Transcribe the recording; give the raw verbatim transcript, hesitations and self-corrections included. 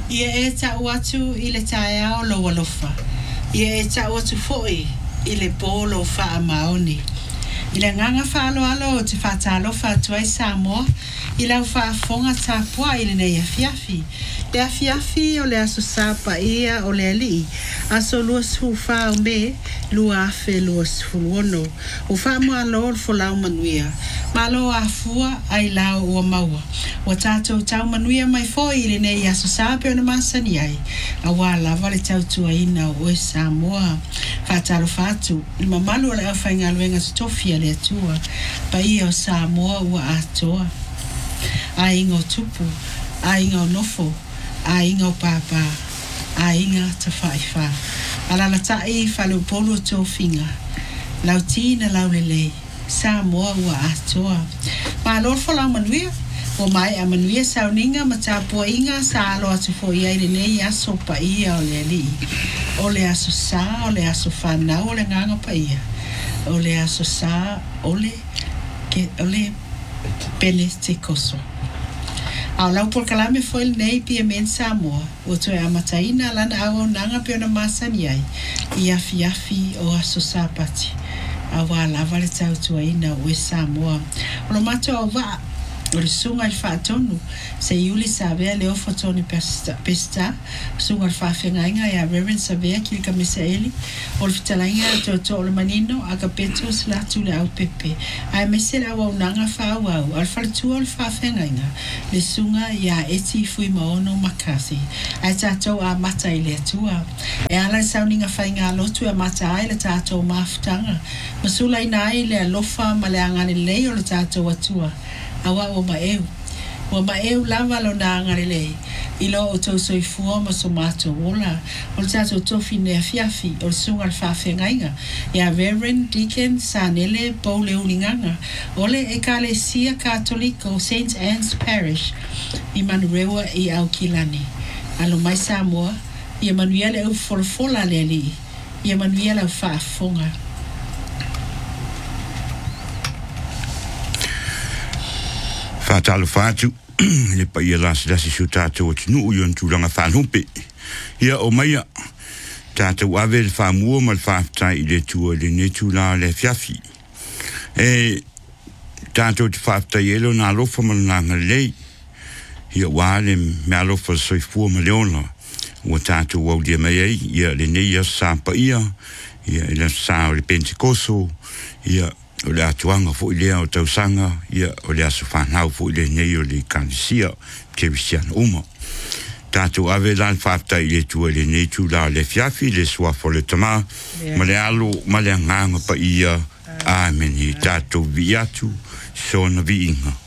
Ia e ta watu i le tae ao lo walofa. Ia e ta watu foi i le polo wha maoni. I le nganga whaalo alo o te whatalo whatua i Samoa. I lau whaafonga tāpua i le nei afiafi. Le afiafi o le aso sapa ia o le ali. Aso lua sifu whao me, lua afe lua sifu luono. O wha mua lo fo lau manuia. Malo a fua ai lau ua maua. O tātou tau manuia mai foi i le nei aso sapa o na masani ai. A wā lava le tau tua ina o e Samoa. Whatalo whatu. I mamalu o le awhai ngā luenga stofia le atua. Pa ia o Samoa ua atoa. A ingo tupu, a ingo nofo, a ingo papa, a inga ta whaiwha. Alala tai whalu polo tō whinga. Lau tīna lau lelei, Samoa ua atoa. Ma lorfo lau manuia, o mai a manuia sauninga ma tāpua inga sa alo atu fo ia i lelei aso pa ia o le ali. O le aso sa, o le aso whanau, o le nganga pa ia. O le aso sa, o le, ke, o le pele te koso. Au lau por kalame foi nei pia men Samoa. O to e amataina lana au nanga pia na masani ai. I afi afi o aso sapati. Au a lava le tau tua ina o e Samoa. O lo mato au wa o le sunga il whaatonu. Se iuli sa vea leo fotoni pesta. Sunga il whaafengainga e a Reverend Savea ki ka mesa eli. O le fitalainga to to o le manino a ka peto se la tu le au pepe. A mese la au nanga whaau au. Al whaletua o le whaafengainga. Le sunga ia eti fui maono makasi. A tatou a mata i le atua. E ala sauninga whainga lotu a mata ai le tatou mafutanga. Masula ina ai le alofa ma le angane lei o le tatou atua. Awa o maeu. O maeu lava lo na ngarele. Ilo o tau soifua ma so mato wola. O le tatou tofi ne afiafi. O le sunga le whawhengainga. Ia Reverend Deacon Sanele Paule Uninganga. O le Ekalesia Katoliko Saint Anne's Parish. I manurewa i au kilani. Alo mai Samoa. Ia manuia le au folafola le li. Ia manuia le au whaafonga. Whātalo whātu, le pa ia lasi lasi su tātou atinu o ion tūranga whānumpe. Ia o maia, tātou ave le whāmua ma le whāptai i le tua le netu la le fiafi. E tātou te whāptai elo nā lofa ma le nanga lei. Ia wāle mea lofa soifua ma leona. Ua tātou wau dia mai ei, ia le neia sāpa ia, ia le sā o le Pentekoso, ia o le atuanga fo i lea o tausanga, ia o le aso whanau fo i le nei o le kanisia, Kerisiana uma. Tātou ave lan whapta i le tua le nei tu la le fiafi, le suafo le tama, ma le alo, ma le nganga pa ia, amen, i tātou vi atu, sona vi inga.